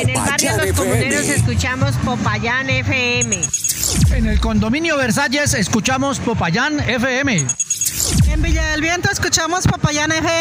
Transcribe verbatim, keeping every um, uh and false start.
En el barrio Los Comuneros escuchamos Popayán F M. En el condominio Versalles escuchamos Popayán F M. En Villa del Viento escuchamos Popayán F M.